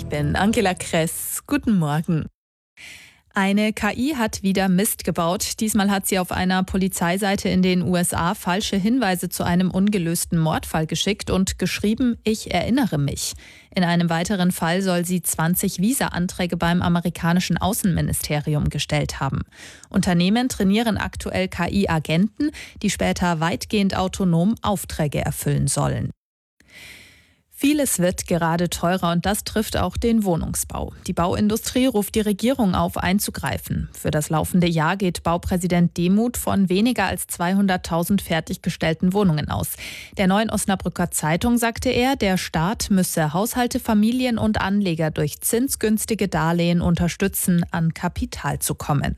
Ich bin Angela Kress. Guten Morgen. Eine KI hat wieder Mist gebaut. Diesmal hat sie auf einer Polizeiseite in den USA falsche Hinweise zu einem ungelösten Mordfall geschickt und geschrieben, ich erinnere mich. In einem weiteren Fall soll sie 20 Visa-Anträge beim amerikanischen Außenministerium gestellt haben. Unternehmen trainieren aktuell KI-Agenten, die später weitgehend autonom Aufträge erfüllen sollen. Vieles wird gerade teurer und das trifft auch den Wohnungsbau. Die Bauindustrie ruft die Regierung auf, einzugreifen. Für das laufende Jahr geht Baupräsident Demuth von weniger als 200.000 fertiggestellten Wohnungen aus. Der Neuen Osnabrücker Zeitung sagte er, der Staat müsse Haushalte, Familien und Anleger durch zinsgünstige Darlehen unterstützen, an Kapital zu kommen.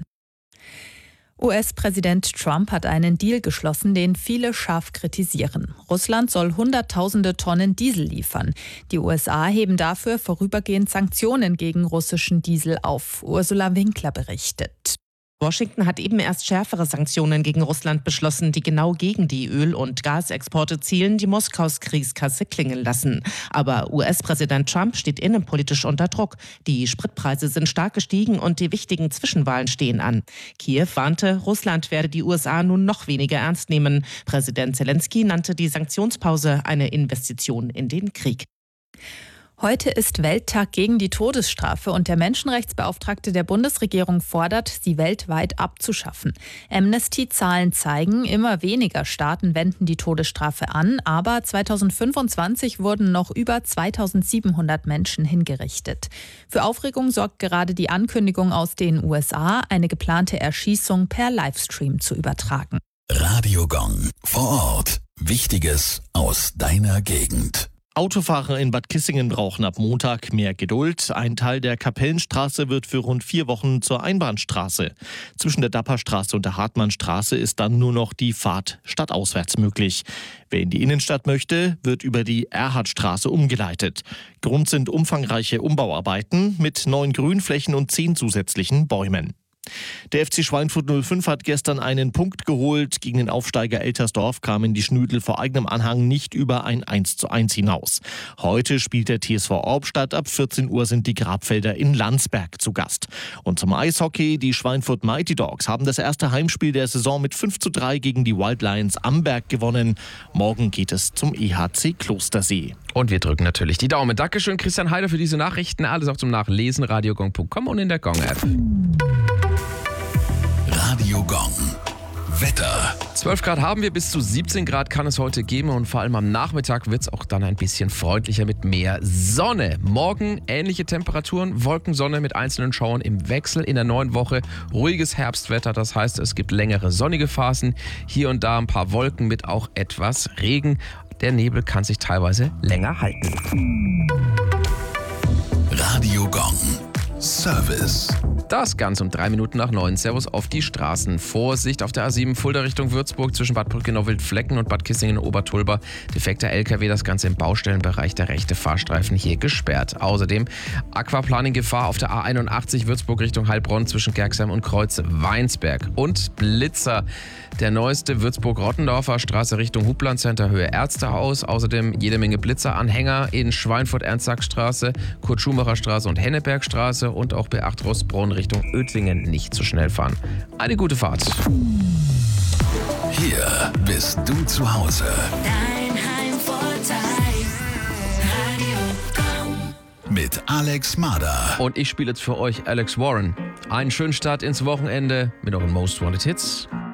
US-Präsident Trump hat einen Deal geschlossen, den viele scharf kritisieren. Russland soll Hunderttausende Tonnen Diesel liefern. Die USA heben dafür vorübergehend Sanktionen gegen russischen Diesel auf. Ursula Winkler berichtet. Washington hat eben erst schärfere Sanktionen gegen Russland beschlossen, die genau gegen die Öl- und Gasexporte zielen, die Moskaus Kriegskasse klingeln lassen. Aber US-Präsident Trump steht innenpolitisch unter Druck. Die Spritpreise sind stark gestiegen und die wichtigen Zwischenwahlen stehen an. Kiew warnte, Russland werde die USA nun noch weniger ernst nehmen. Präsident Zelensky nannte die Sanktionspause eine Investition in den Krieg. Heute ist Welttag gegen die Todesstrafe und der Menschenrechtsbeauftragte der Bundesregierung fordert, sie weltweit abzuschaffen. Amnesty-Zahlen zeigen, immer weniger Staaten wenden die Todesstrafe an, aber 2025 wurden noch über 2700 Menschen hingerichtet. Für Aufregung sorgt gerade die Ankündigung aus den USA, eine geplante Erschießung per Livestream zu übertragen. Radio Gong vor Ort. Wichtiges aus deiner Gegend. Autofahrer in Bad Kissingen brauchen ab Montag mehr Geduld. Ein Teil der Kapellenstraße wird für rund 4 Wochen zur Einbahnstraße. Zwischen der Dapperstraße und der Hartmannstraße ist dann nur noch die Fahrt stadtauswärts möglich. Wer in die Innenstadt möchte, wird über die Erhardstraße umgeleitet. Grund sind umfangreiche Umbauarbeiten mit 9 Grünflächen und 10 zusätzlichen Bäumen. Der FC Schweinfurt 05 hat gestern einen Punkt geholt. Gegen den Aufsteiger Eltersdorf kamen die Schnüdel vor eigenem Anhang nicht über ein 1:1 hinaus. Heute spielt der TSV Orbstadt. Ab 14 Uhr sind die Grabfelder in Landsberg zu Gast. Und zum Eishockey, die Schweinfurt Mighty Dogs haben das erste Heimspiel der Saison mit 5:3 gegen die Wild Lions Amberg gewonnen. Morgen geht es zum EHC Klostersee. Und wir drücken natürlich die Daumen. Dankeschön, Christian Heider, für diese Nachrichten. Alles auch zum Nachlesen, radiogong.com und in der Gong-App. Radio Gong. Wetter. 12 Grad haben wir, bis zu 17 Grad kann es heute geben und vor allem am Nachmittag wird es auch dann ein bisschen freundlicher mit mehr Sonne. Morgen ähnliche Temperaturen, Wolkensonne mit einzelnen Schauern im Wechsel. In der neuen Woche ruhiges Herbstwetter, das heißt, es gibt längere sonnige Phasen. Hier und da ein paar Wolken mit auch etwas Regen. Der Nebel kann sich teilweise länger halten. Radio Gong. Service. Das Ganze um 3 Minuten nach 9. Servus auf die Straßen. Vorsicht auf der A7 Fulda Richtung Würzburg zwischen Bad Brückenau-Wildflecken und Bad Kissingen-Obertulba. Defekter LKW, das Ganze im Baustellenbereich, der rechte Fahrstreifen hier gesperrt. Außerdem Aquaplaning-Gefahr auf der A81 Würzburg Richtung Heilbronn zwischen Gerxheim und Kreuz-Weinsberg. Und Blitzer. Der neueste Würzburg-Rottendorfer Straße Richtung Hubland-Center Höhe Ärztehaus. Außerdem jede Menge Blitzeranhänger in Schweinfurt-Ernst-Sack-Straße, Kurt-Schumacher-Straße und Hennebergstraße und auch B8 Rosbrunn Richtung Oettingen nicht zu schnell fahren. Eine gute Fahrt. Hier bist du zu Hause. Dein Heimvorteil. Radio Gong. Mit Alex Marder. Und ich spiele jetzt für euch Alex Warren. Einen schönen Start ins Wochenende mit euren Most Wanted Hits.